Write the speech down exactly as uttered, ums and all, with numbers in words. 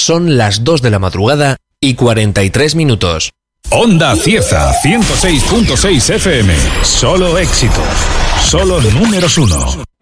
Son las dos de la madrugada y cuarenta y tres minutos. Onda Cieza, ciento seis punto seis F M. Solo éxitos. Solo números uno.